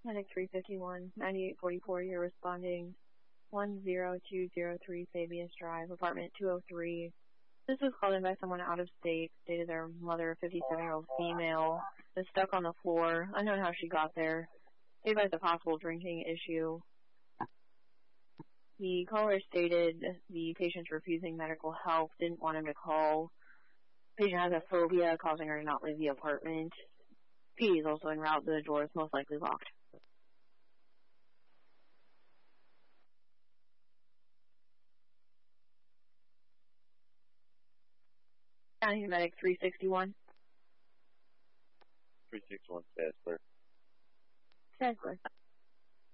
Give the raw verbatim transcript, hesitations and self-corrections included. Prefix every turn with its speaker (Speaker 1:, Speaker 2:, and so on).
Speaker 1: Medic three fifty-one, ninety-eight forty-four, you're responding one zero two zero three Fabius Drive, apartment two oh three. This was called in by someone out of state, stated their mother, a fifty-seven-year-old female, is stuck on the floor, unknown how she got there. They advised a possible drinking issue. The caller stated the patient's refusing medical help, didn't want him to call. The patient has a phobia causing her to not leave the apartment. P D is also en route, the door is most likely locked. County Medic three sixty-one.
Speaker 2: three sixty-one, Status clear.
Speaker 1: Status clear.